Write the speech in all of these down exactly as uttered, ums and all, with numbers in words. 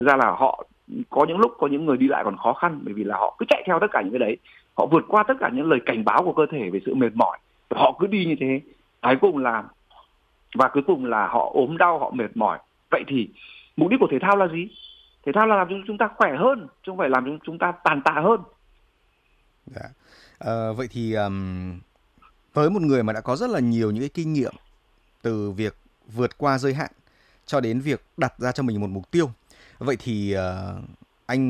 Thực ra là họ có những lúc có những người đi lại còn khó khăn, bởi vì là họ cứ chạy theo tất cả những cái đấy, họ vượt qua tất cả những lời cảnh báo của cơ thể về sự mệt mỏi, họ cứ đi như thế, cuối cùng là và cuối cùng là họ ốm đau, họ mệt mỏi. Vậy thì mục đích của thể thao là gì? Thể thao là làm cho chúng ta khỏe hơn, chứ không phải làm cho chúng ta tàn tạ hơn. Dạ. À, vậy thì um, với một người mà đã có rất là nhiều những cái kinh nghiệm từ việc vượt qua giới hạn cho đến việc đặt ra cho mình một mục tiêu, vậy thì uh, anh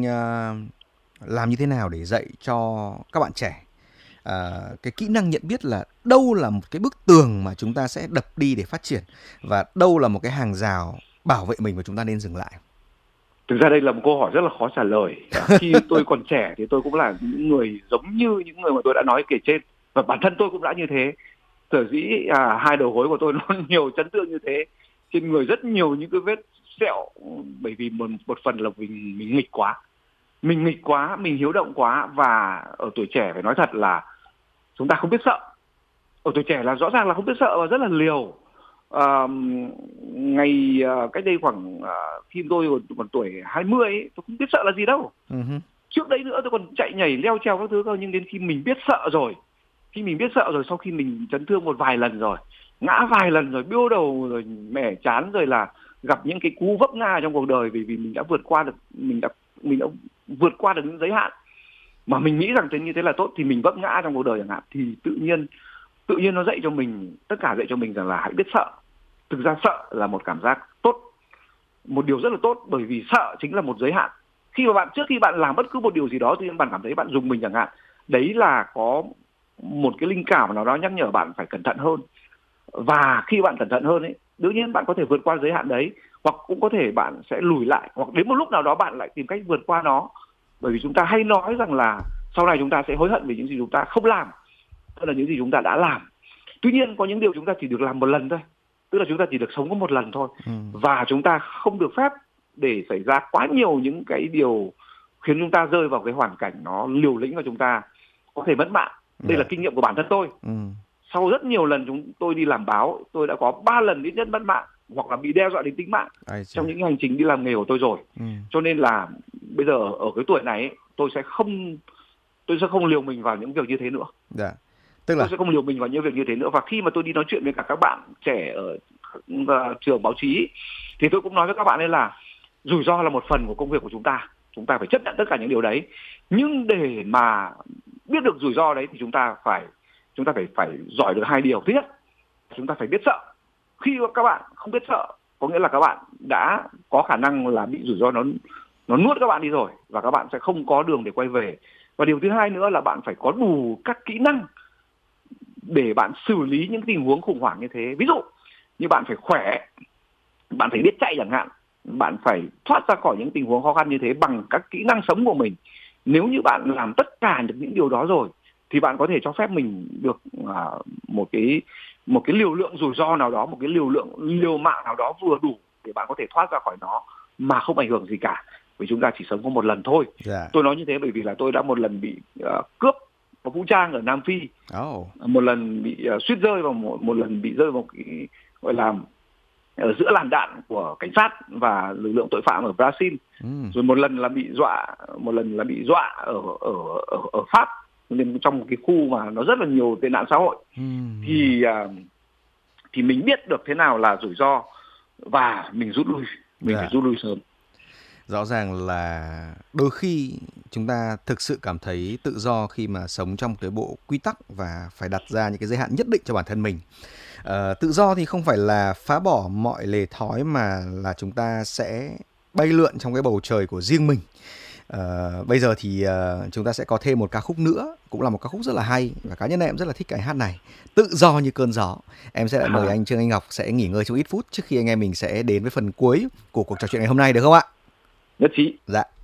uh, làm như thế nào để dạy cho các bạn trẻ uh, cái kỹ năng nhận biết là đâu là một cái bức tường mà chúng ta sẽ đập đi để phát triển, và đâu là một cái hàng rào bảo vệ mình và chúng ta nên dừng lại? Thực ra đây là một câu hỏi rất là khó trả lời. Khi tôi còn trẻ thì tôi cũng là những người giống như những người mà tôi đã nói kể trên, và bản thân tôi cũng đã như thế. Sở dĩ à, hai đầu gối của tôi nó nhiều chấn thương như thế, trên người rất nhiều những cái vết sẹo, bởi vì một, một phần là mình mình nghịch quá, mình nghịch quá, mình hiếu động quá, và ở tuổi trẻ phải nói thật là chúng ta không biết sợ. Ở tuổi trẻ là rõ ràng là không biết sợ và rất là liều. À, ngày uh, cách đây khoảng uh, khi tôi còn, còn tuổi hai mươi ấy, tôi không biết sợ là gì đâu. Uh-huh. Trước đấy nữa tôi còn chạy nhảy leo trèo các thứ cơ, nhưng đến khi mình biết sợ rồi, khi mình biết sợ rồi, sau khi mình chấn thương một vài lần rồi, ngã vài lần rồi, biêu đầu rồi, mẻ chán rồi, là gặp những cái cú vấp ngã trong cuộc đời, vì vì mình đã vượt qua được mình đã mình đã vượt qua được những giới hạn mà mình nghĩ rằng thế như thế là tốt, thì mình vấp ngã trong cuộc đời chẳng hạn, thì tự nhiên tự nhiên nó dạy cho mình, tất cả dạy cho mình rằng là hãy biết sợ. Thực ra sợ là một cảm giác tốt, một điều rất là tốt, bởi vì sợ chính là một giới hạn. Khi mà bạn trước khi bạn làm bất cứ một điều gì đó thì bạn cảm thấy bạn rùng mình chẳng hạn, đấy là có một cái linh cảm nào đó nhắc nhở bạn phải cẩn thận hơn. Và khi bạn cẩn thận hơn ấy, đương nhiên bạn có thể vượt qua giới hạn đấy, hoặc cũng có thể bạn sẽ lùi lại, hoặc đến một lúc nào đó bạn lại tìm cách vượt qua nó. Bởi vì chúng ta hay nói rằng là sau này chúng ta sẽ hối hận về những gì chúng ta không làm, tức là những gì chúng ta đã làm. Tuy nhiên có những điều chúng ta chỉ được làm một lần thôi, tức là chúng ta chỉ được sống có một lần thôi. Ừ. Và chúng ta không được phép để xảy ra quá nhiều những cái điều khiến chúng ta rơi vào cái hoàn cảnh nó liều lĩnh và chúng ta có thể mất mạng. Đây là kinh nghiệm của bản thân tôi. Ừ. Sau rất nhiều lần chúng tôi đi làm báo, tôi đã có ba lần ít nhất mất mạng hoặc là bị đe dọa đến tính mạng trong những hành trình đi làm nghề của tôi rồi. Ừ. Cho nên là bây giờ ở cái tuổi này ấy, tôi sẽ không tôi sẽ không liều mình vào những việc như thế nữa. Dạ. Tức là tôi sẽ không liều mình vào những việc như thế nữa. Và khi mà tôi đi nói chuyện với cả các bạn trẻ ở uh, trường báo chí thì tôi cũng nói với các bạn ấy là rủi ro là một phần của công việc của chúng ta, chúng ta phải chấp nhận tất cả những điều đấy. Nhưng để mà biết được rủi ro đấy thì chúng ta phải chúng ta phải phải giỏi được hai điều. Thứ nhất, chúng ta phải biết sợ. Khi các bạn không biết sợ, có nghĩa là các bạn đã có khả năng là bị rủi ro nó nó nuốt các bạn đi rồi, và các bạn sẽ không có đường để quay về. Và điều thứ hai nữa là bạn phải có đủ các kỹ năng để bạn xử lý những tình huống khủng hoảng như thế. Ví dụ như bạn phải khỏe, bạn phải biết chạy chẳng hạn, bạn phải thoát ra khỏi những tình huống khó khăn như thế bằng các kỹ năng sống của mình. Nếu như bạn làm tất cả những điều đó rồi thì bạn có thể cho phép mình được uh, một cái một cái liều lượng rủi ro nào đó, một cái liều lượng liều mạng nào đó vừa đủ để bạn có thể thoát ra khỏi nó mà không ảnh hưởng gì cả. Vì chúng ta chỉ sống có một lần thôi. Yeah. Tôi nói như thế bởi vì là tôi đã một lần bị uh, cướp có vũ trang ở Nam Phi, oh. một lần bị uh, suýt rơi vào một, một lần bị rơi vào cái gọi là ở giữa làn đạn của cảnh sát và lực lượng tội phạm ở Brazil, mm. rồi một lần là bị dọa, một lần là bị dọa ở ở ở, ở Pháp, nên trong một cái khu mà nó rất là nhiều tệ nạn xã hội, mm. thì uh, thì mình biết được thế nào là rủi ro và mình rút lui, mình yeah. phải rút lui sớm. Rõ ràng là đôi khi chúng ta thực sự cảm thấy tự do khi mà sống trong cái bộ quy tắc và phải đặt ra những cái giới hạn nhất định cho bản thân mình. Uh, tự do thì không phải là phá bỏ mọi lề thói, mà là chúng ta sẽ bay lượn trong cái bầu trời của riêng mình. Uh, bây giờ thì uh, chúng ta sẽ có thêm một ca khúc nữa, cũng là một ca khúc rất là hay, và cá nhân em rất là thích cái hát này, Tự Do Như Cơn Gió. Em sẽ lại mời anh Trương Anh Ngọc sẽ nghỉ ngơi trong ít phút trước khi anh em mình sẽ đến với phần cuối của cuộc trò chuyện ngày hôm nay, được không ạ? Nhất trí. Dạ.